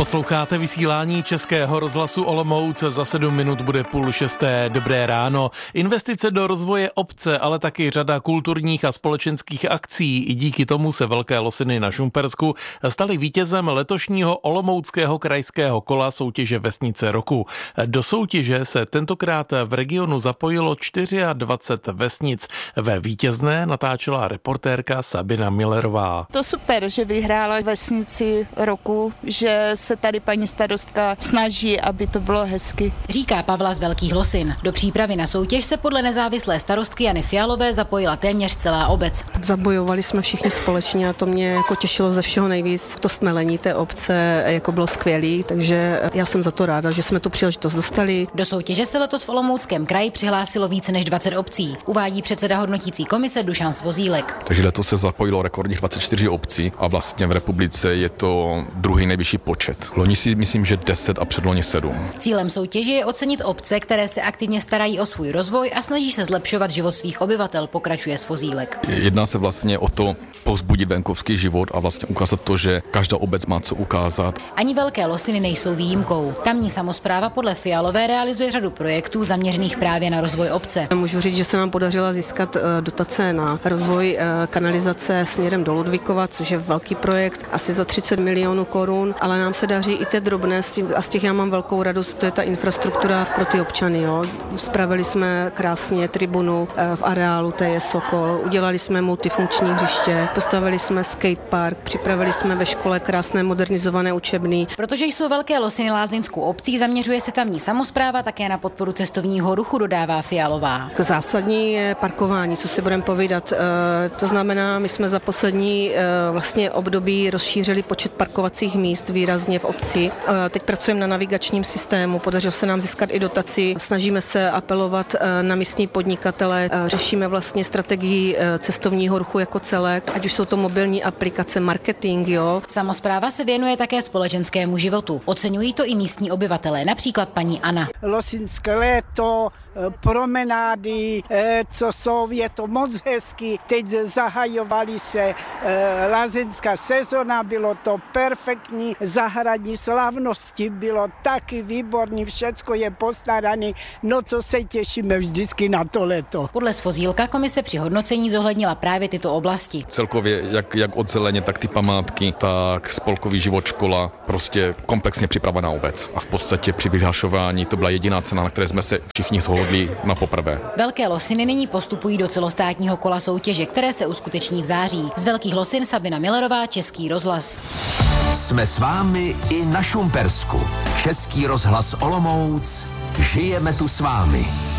Posloucháte vysílání Českého rozhlasu Olomouc, za 7 minut bude 5:30. Dobré ráno. Investice do rozvoje obce, ale taky řada kulturních a společenských akcí. I díky tomu se Velké Losiny na Šumpersku staly vítězem letošního olomouckého krajského kola soutěže Vesnice roku. Do soutěže se tentokrát v regionu zapojilo 24 vesnic. Ve vítězné natáčela reportérka Sabina Millerová. To super, že vyhrála Vesnici roku, že se tady paní starostka snaží, aby to bylo hezky. Říká Pavla z Velkých Losin. Do přípravy na soutěž se podle nezávislé starostky Jany Fialové zapojila téměř celá obec. Zabojovali jsme všichni společně a to mě jako těšilo ze všeho nejvíc. To stmelení té obce jako bylo skvělý, takže já jsem za to ráda, že jsme tu příležitost dostali. Do soutěže se letos v Olomouckém kraji přihlásilo více než 20 obcí, uvádí předseda hodnotící komise Dušan Svozílek. Takže letos se zapojilo rekordních 24 obcí a vlastně v republice je to druhý nejvyšší počet. Loni si myslím, že 10 a předloni 7. Cílem soutěže je ocenit obce, které se aktivně starají o svůj rozvoj a snaží se zlepšovat život svých obyvatel, pokračuje Svozílek. Jedná se vlastně o to povzbudit venkovský život a vlastně ukázat to, že každá obec má co ukázat. Ani Velké Losiny nejsou výjimkou. Tamní samospráva podle Fialové realizuje řadu projektů zaměřených právě na rozvoj obce. Můžu říct, že se nám podařilo získat dotace na rozvoj kanalizace směrem do Ludvíkova, což je velký projekt, asi za 30 milionů korun, ale nám se daří i ty drobné a z těch já mám velkou radost, to je ta infrastruktura pro ty občany. Jo. Spravili jsme krásně tribunu v areálu, to je Sokol, udělali jsme multifunkční hřiště, postavili jsme skatepark, připravili jsme ve škole krásné modernizované učebny. Protože jsou Velké Losiny lázeňskou obcí, zaměřuje se tamní samospráva také na podporu cestovního ruchu, dodává Fialová. Zásadní je parkování, co si budeme povídat. To znamená, my jsme za poslední vlastně období rozšířili počet parkovacích míst výrazně v obci. Teď pracujeme na navigačním systému, podařilo se nám získat i dotaci, snažíme se apelovat na místní podnikatele, řešíme vlastně strategii cestovního ruchu jako celek, ať už jsou to mobilní aplikace, marketing, jo. Samospráva se věnuje také společenskému životu. Oceňují to i místní obyvatelé, například paní Anna. Losinské léto, promenády, co jsou, je to moc hezky. Teď zahajovali se lázeňská sezona, bylo to perfektní, zahradní slavnosti bylo taky výborný, všecko je postarané, no to se těšíme vždycky na to léto. Podle Svozílka komise při hodnocení zohlednila právě tyto oblasti. Celkově jak od zeleně, tak ty památky, tak spolkový život, škola, prostě komplexně připravená obec. A v podstatě při vyhlašování to byla jediná cena, na které jsme se všichni shodli na poprvé. Velké Losiny nyní postupují do celostátního kola soutěže, které se uskuteční v září. Z Velkých Losin Sabina Millerová, Český rozhlas. Jsme s vámi i na Šumpersku. Český rozhlas Olomouc. Žijeme tu s vámi.